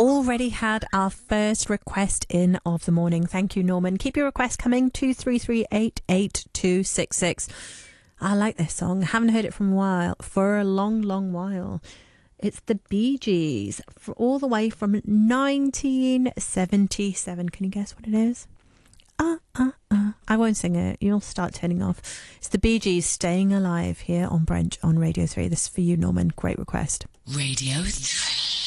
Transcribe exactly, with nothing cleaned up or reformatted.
already had our first request in of the morning. Thank you, Norman. Keep your request coming, two three three eight eight two six six. I like this song. Haven't heard it from a while, for a long, long while. It's the Bee Gees, for all the way from nineteen seventy-seven. Can you guess what it is? Uh, uh, uh. I won't sing it. You'll start turning off. It's the Bee Gees, Staying Alive, here on Brunch on Radio three. This is for you, Norman. Great request. Radio three.